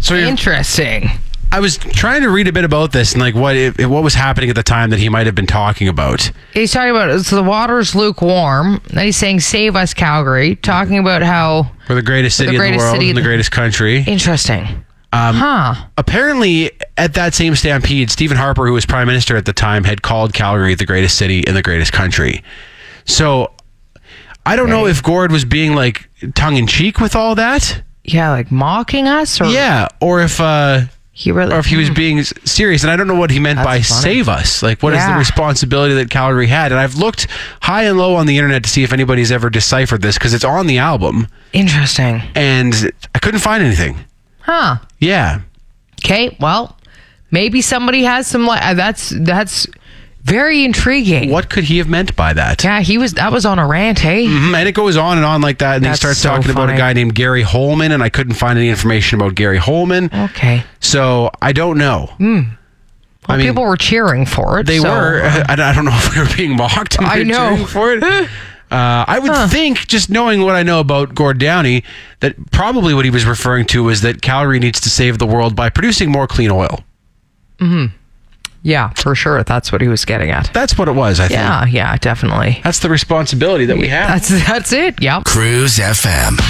So Interesting. I was trying to read a bit about this and like what was happening at the time that he might have been talking about. He's talking about so the water's lukewarm. Then he's saying, "Save us, Calgary." Talking about how We're the greatest city in the world and the greatest country. Interesting. Apparently, at that same stampede, Stephen Harper, who was prime minister at the time, had called Calgary the greatest city in the greatest country. So I don't know if Gord was being like tongue-in-cheek with all that. Yeah, like mocking us? Or or if he really, or if he was being serious. And I don't know what he meant by save us. Like, what is the responsibility that Calgary had? And I've looked high and low on the internet to see if anybody's ever deciphered this, because it's on the album. Interesting. And I couldn't find anything. Huh. Yeah. Okay, well, maybe somebody has some... That's very intriguing. What could he have meant by that? Yeah, that was on a rant, hey? Mm-hmm. And it goes on and on like that. And he starts talking about a guy named Gary Holman, and I couldn't find any information about Gary Holman. Okay. So I don't know. Well, I mean, people were cheering for it. They were. I don't know if we were being mocked. I know. Cheering for it. I would think, just knowing what I know about Gord Downie, that probably what he was referring to was that Calgary needs to save the world by producing more clean oil. Mm-hmm. Yeah, for sure. That's what he was getting at. That's what it was, I think. Yeah, definitely. That's the responsibility that we have. That's it. Yeah. Cruise FM.